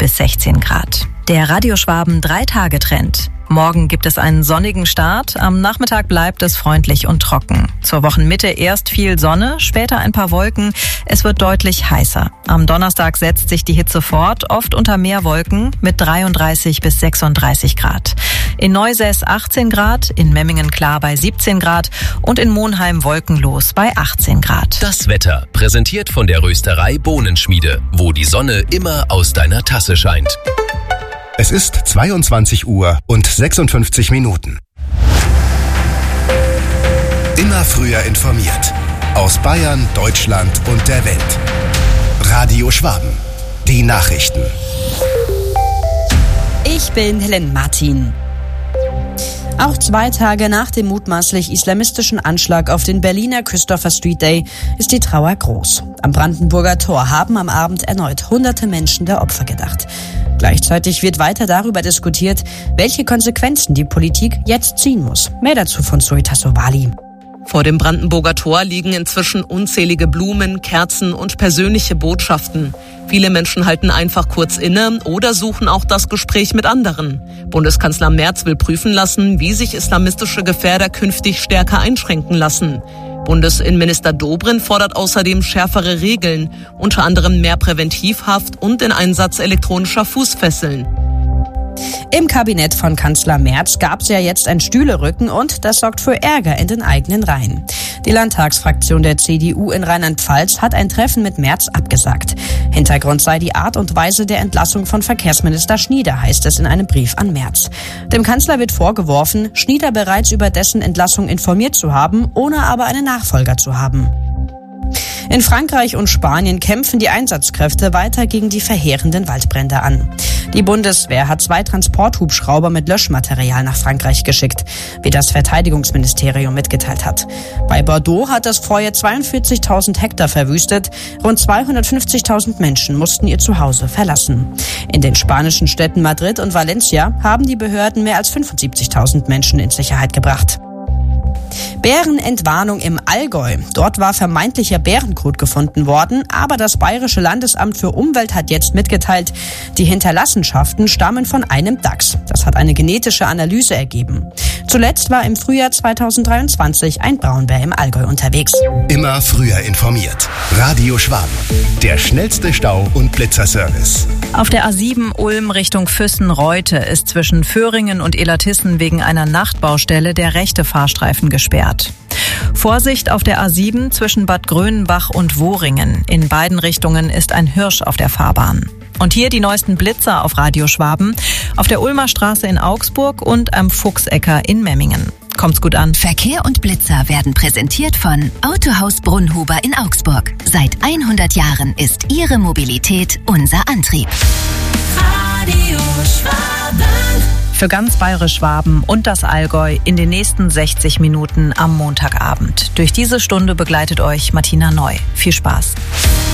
bis 16 Grad. Der Radioschwaben 3-Tage-Trend. Morgen gibt es einen sonnigen Start, am Nachmittag bleibt es freundlich und trocken. Zur Wochenmitte erst viel Sonne, später ein paar Wolken, es wird deutlich heißer. Am Donnerstag setzt sich die Hitze fort, oft unter Meerwolken mit 33 bis 36 Grad. In Neusäß 18 Grad, in Memmingen klar bei 17 Grad und in Monheim wolkenlos bei 18 Grad. Das Wetter, präsentiert von der Rösterei Bohnenschmiede, wo die Sonne immer aus deiner Tasse scheint. Es ist 22 Uhr und 56 Minuten. Immer früher informiert. Aus Bayern, Deutschland und der Welt. Radio Schwaben. Die Nachrichten. Ich bin Helen Martin. Auch 2 Tage nach dem mutmaßlich islamistischen Anschlag auf den Berliner Christopher Street Day ist die Trauer groß. Am Brandenburger Tor haben am Abend erneut hunderte Menschen der Opfer gedacht. Gleichzeitig wird weiter darüber diskutiert, welche Konsequenzen die Politik jetzt ziehen muss. Mehr dazu von Zoe Tassovali. Vor dem Brandenburger Tor liegen inzwischen unzählige Blumen, Kerzen und persönliche Botschaften. Viele Menschen halten einfach kurz inne oder suchen auch das Gespräch mit anderen. Bundeskanzler Merz will prüfen lassen, wie sich islamistische Gefährder künftig stärker einschränken lassen. Bundesinnenminister Dobrindt fordert außerdem schärfere Regeln, unter anderem mehr Präventivhaft und den Einsatz elektronischer Fußfesseln. Im Kabinett von Kanzler Merz gab es ja jetzt ein Stühlerücken und das sorgt für Ärger in den eigenen Reihen. Die Landtagsfraktion der CDU in Rheinland-Pfalz hat ein Treffen mit Merz abgesagt. Hintergrund sei die Art und Weise der Entlassung von Verkehrsminister Schnieder, heißt es in einem Brief an Merz. Dem Kanzler wird vorgeworfen, Schnieder bereits über dessen Entlassung informiert zu haben, ohne aber einen Nachfolger zu haben. In Frankreich und Spanien kämpfen die Einsatzkräfte weiter gegen die verheerenden Waldbrände an. Die Bundeswehr hat 2 Transporthubschrauber mit Löschmaterial nach Frankreich geschickt, wie das Verteidigungsministerium mitgeteilt hat. Bei Bordeaux hat das Feuer 42.000 Hektar verwüstet. Rund 250.000 Menschen mussten ihr Zuhause verlassen. In den spanischen Städten Madrid und Valencia haben die Behörden mehr als 75.000 Menschen in Sicherheit gebracht. Bärenentwarnung im Allgäu. Dort war vermeintlicher Bärenkot gefunden worden, aber das Bayerische Landesamt für Umwelt hat jetzt mitgeteilt, die Hinterlassenschaften stammen von einem Dachs. Das hat eine genetische Analyse ergeben. Zuletzt war im Frühjahr 2023 ein Braunbär im Allgäu unterwegs. Immer früher informiert. Radio Schwaben. Der schnellste Stau- und Blitzerservice. Auf der A7 Ulm Richtung Füssen-Reute ist zwischen Föhringen und Illertissen wegen einer Nachtbaustelle der rechte Fahrstreifen gesperrt. Vorsicht auf der A7 zwischen Bad Grönenbach und Wohringen. In beiden Richtungen ist ein Hirsch auf der Fahrbahn. Und hier die neuesten Blitzer auf Radio Schwaben, auf der Ulmer Straße in Augsburg und am Fuchsecker in Memmingen. Kommt's gut an. Verkehr und Blitzer werden präsentiert von Autohaus Brunnhuber in Augsburg. Seit 100 Jahren ist Ihre Mobilität unser Antrieb. Radio Schwaben. Für ganz Bayerisch-Schwaben und das Allgäu in den nächsten 60 Minuten am Montagabend. Durch diese Stunde begleitet euch Martina Neu. Viel Spaß.